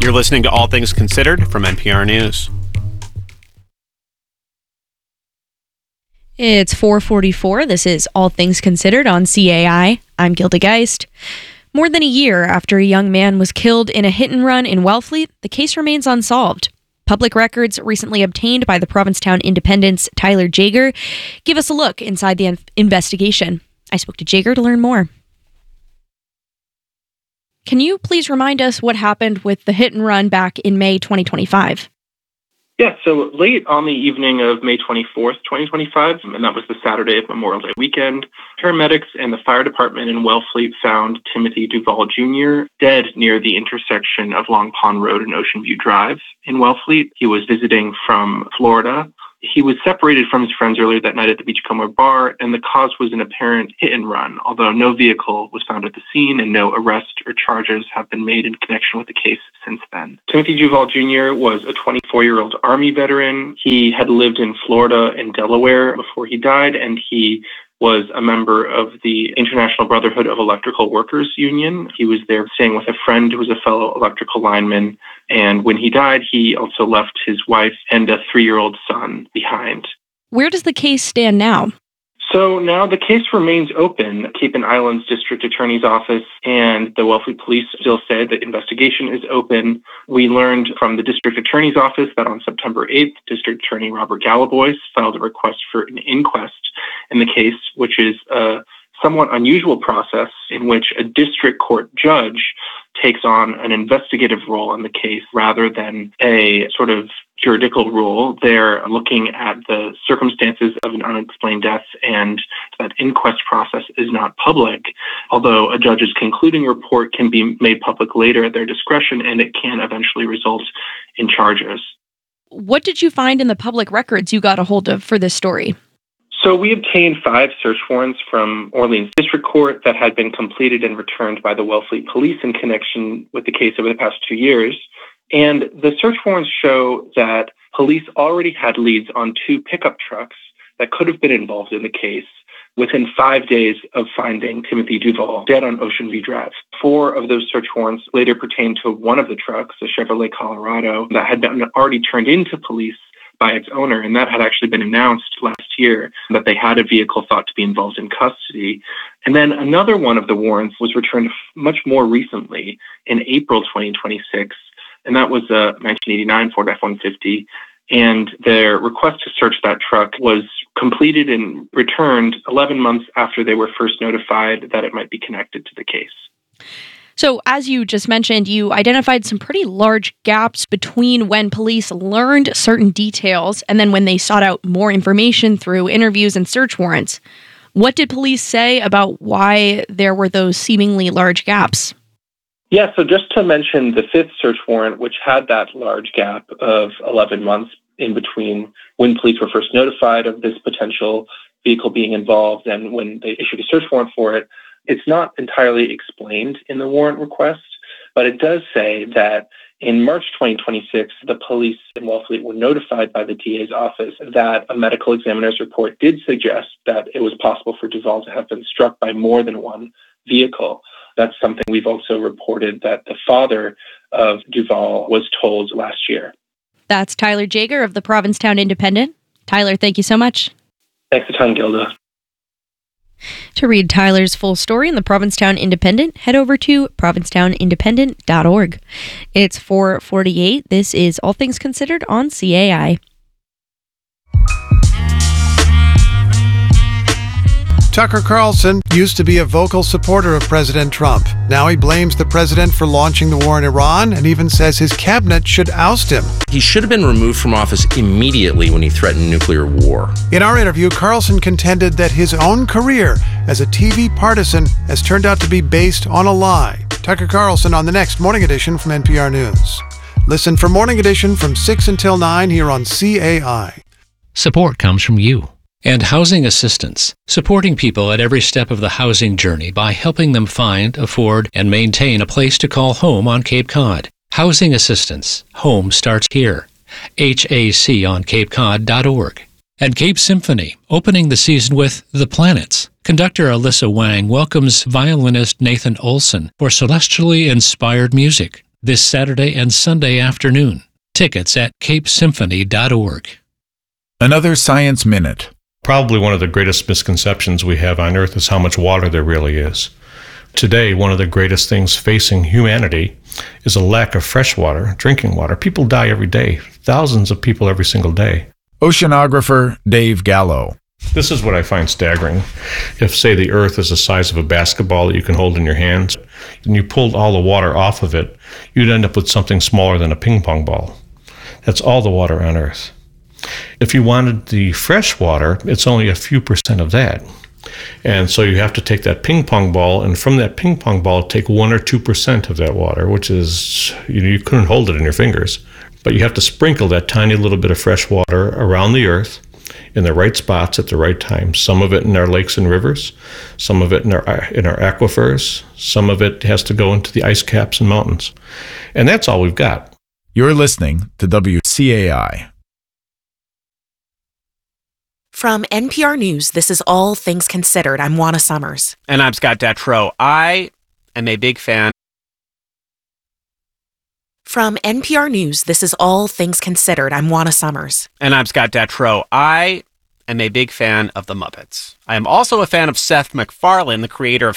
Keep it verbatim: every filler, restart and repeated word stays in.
You're listening to All Things Considered from N P R News. It's four forty-four. This is All Things Considered on C A I. I'm Gilda Geist. More than a year after a young man was killed in a hit-and-run in Wellfleet, the case remains unsolved. Public records recently obtained by the Provincetown Independent's Tyler Jager give us a look inside the investigation. I spoke to Jager to learn more. Can you please remind us what happened with the hit-and-run back in May twenty twenty-five? Yeah, so late on the evening of May twenty-fourth, twenty twenty-five, and that was the Saturday of Memorial Day weekend, paramedics and the fire department in Wellfleet found Timothy Duval Junior dead near the intersection of Long Pond Road and Ocean View Drive in Wellfleet. He was visiting from Florida. He was separated from his friends earlier that night at the Beachcomber Bar, and the cause was an apparent hit and run, although no vehicle was found at the scene and no arrest or charges have been made in connection with the case since then. Timothy Duval Junior was a twenty-four-year-old Army veteran. He had lived in Florida and Delaware before he died, and he was a member of the International Brotherhood of Electrical Workers Union. He was there staying with a friend who was a fellow electrical lineman. And when he died, he also left his wife and a three-year-old son behind. Where does the case stand now? So now the case remains open. Cape and Islands District Attorney's Office and the Wellfleet Police still say the investigation is open. We learned from the District Attorney's Office that on September eighth, District Attorney Robert Gallibois filed a request for an inquest in the case, which is a somewhat unusual process in which a district court judge takes on an investigative role in the case rather than a sort of juridical role. They're looking at the circumstances of an unexplained death, and that inquest process is not public, although a judge's concluding report can be made public later at their discretion, and it can eventually result in charges. What did you find in the public records you got a hold of for this story? So we obtained five search warrants from Orleans District Court that had been completed and returned by the Wellfleet Police in connection with the case over the past two years. And the search warrants show that police already had leads on two pickup trucks that could have been involved in the case within five days of finding Timothy Duval dead on Ocean View Drive. Four of those search warrants later pertained to one of the trucks, a Chevrolet Colorado, that had been already turned into police by its owner, and that had actually been announced last year that they had a vehicle thought to be involved in custody. And then another one of the warrants was returned much more recently in April twenty twenty-six, and that was a nineteen eighty-nine Ford F one fifty. And their request to search that truck was completed and returned eleven months after they were first notified that it might be connected to the case. So, as you just mentioned, you identified some pretty large gaps between when police learned certain details and then when they sought out more information through interviews and search warrants. What did police say about why there were those seemingly large gaps? Yeah, so just to mention the fifth search warrant, which had that large gap of eleven months in between when police were first notified of this potential vehicle being involved and when they issued a search warrant for it, it's not entirely explained in the warrant request, but it does say that in March twenty twenty-six, the police in Wellfleet were notified by the D A's office that a medical examiner's report did suggest that it was possible for Duval to have been struck by more than one vehicle. That's something we've also reported that the father of Duval was told last year. That's Tyler Jager of the Provincetown Independent. Tyler, thank you so much. Thanks a ton, Gilda. To read Tyler's full story in the Provincetown Independent, head over to provincetown independent dot org. It's four forty-eight. This is All Things Considered on C A I. Tucker Carlson used to be a vocal supporter of President Trump. Now he blames the president for launching the war in Iran and even says his cabinet should oust him. He should have been removed from office immediately when he threatened nuclear war. In our interview, Carlson contended that his own career as a T V partisan has turned out to be based on a lie. Tucker Carlson on the next Morning Edition from N P R News. Listen for Morning Edition from six until nine here on C A I. Support comes from you. And Housing Assistance, supporting people at every step of the housing journey by helping them find, afford, and maintain a place to call home on Cape Cod. Housing Assistance. Home starts here. H A C on cape cod dot org. And Cape Symphony, opening the season with The Planets. Conductor Alyssa Wang welcomes violinist Nathan Olson for celestially inspired music. this Saturday and Sunday afternoon. Tickets at cape symphony dot org. Another Science Minute. Probably one of the greatest misconceptions we have on Earth is how much water there really is. Today, one of the greatest things facing humanity is a lack of fresh water, drinking water. People die every day, thousands of people every single day. Oceanographer Dave Gallo. This is what I find staggering. If, say, the Earth is the size of a basketball that you can hold in your hands, and you pulled all the water off of it, you'd end up with something smaller than a ping pong ball. That's all the water on Earth. If you wanted the fresh water, it's only a few percent of that. And so you have to take that ping pong ball, and from that ping pong ball, take one or two percent of that water, which is, you know, you couldn't hold it in your fingers. But you have to sprinkle that tiny little bit of fresh water around the Earth in the right spots at the right time. Some of it in our lakes and rivers, some of it in our in our aquifers, some of it has to go into the ice caps and mountains. And that's all we've got. You're listening to W C A I. From N P R News, this is All Things Considered. I'm Juana Summers. And I'm Scott Detrow. I am a big fan. From N P R News, this is All Things Considered. I'm Juana Summers. And I'm Scott Detrow. I am a big fan of The Muppets. I am also a fan of Seth MacFarlane, the creator of